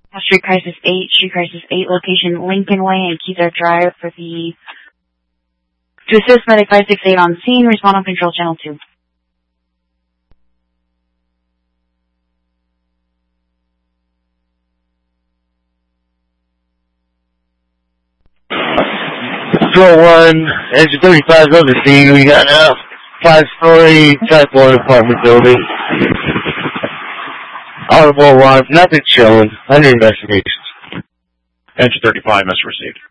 Street Crisis 8, location Lincoln Way and Keith Drive for the... To assist Medic 568 on scene, respond on control channel 2. Control 1, engine 35 on the scene. We got a 5-story type 1 apartment building. Audible alarm, nothing showing. Under investigation. Engine 35, message received.